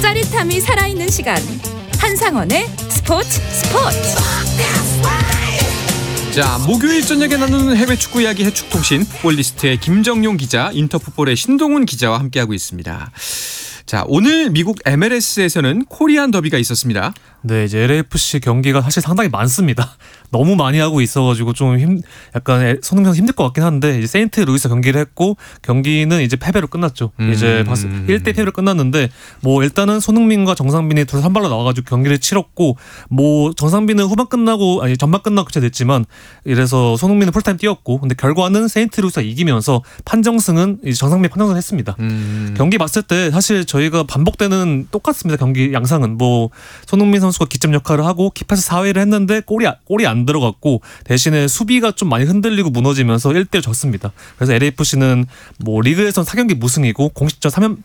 짜릿함이 살아있는 시간 한상원의 스포츠. 자, 목요일 저녁에 나누는 해외 축구 이야기 해축통신 풋볼리스트의 김정용 기자, 인터풋볼의 신동훈 기자와 함께하고 있습니다. 자, 오늘 미국 MLS에서는 코리안 더비가 있었습니다. 네, 이제 LAFC 경기가 사실 상당히 많습니다. 너무 많이 하고 있어가지고 좀 약간 손흥민 선수 힘들 것 같긴 한데, 이제 세인트 루이스 경기를 했고 경기는 이제 패배로 끝났죠. 이제 1대 패배로 끝났는데, 뭐 일단은 손흥민과 정상빈이 둘 선발로 나와가지고 경기를 치렀고, 뭐 정상빈은 전반 끝나고 교체됐지만, 이래서 손흥민은 풀타임 뛰었고, 근데 결과는 세인트 루이스가 이기면서 판정승은 이제 정상빈이 판정승을 했습니다. 경기 봤을 때 사실 저희가 반복되는 똑같습니다. 경기 양상은 뭐 손흥민 선수가 기점 역할을 하고 키패스 4회를 했는데 골이 안 들어갔고, 대신에 수비가 좀 많이 흔들리고 무너지면서 1대1 졌습니다. 그래서 LAFC는 뭐 리그에서는 4경기 무승이고 공식전